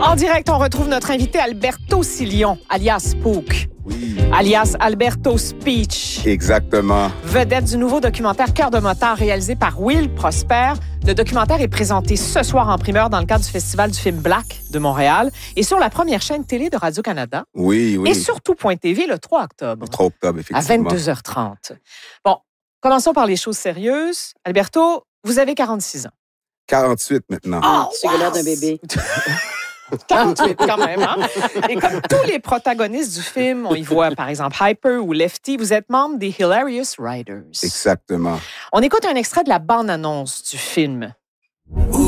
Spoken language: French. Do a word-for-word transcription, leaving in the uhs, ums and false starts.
En direct, on retrouve notre invité Alberto Sillon, alias Spook. Oui. Alias Alberto Speech. Exactement. Vedette du nouveau documentaire Cœur de motard réalisé par Will Prosper. Le documentaire est présenté ce soir en primeur dans le cadre du Festival du film Black de Montréal et sur la première chaîne télé de Radio-Canada. Oui, oui. Et sur tout point T V le trois octobre. Le trois octobre, effectivement. À vingt-deux heures trente. Bon, commençons par les choses sérieuses. Alberto, vous avez quarante-six ans. quarante-huit maintenant. Oh, Tu as l'air d'un bébé. quarante-huit quand même, hein? Et comme tous les protagonistes du film, on y voit par exemple Hyper ou Lefty, vous êtes membre des Hilarious Riders. Exactement. On écoute un extrait de la bande-annonce du film.